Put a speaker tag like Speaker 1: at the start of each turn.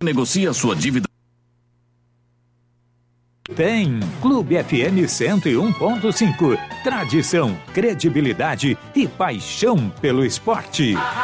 Speaker 1: Negocia sua dívida.
Speaker 2: Tem Clube FM 101.5. Tradição, credibilidade e paixão pelo esporte.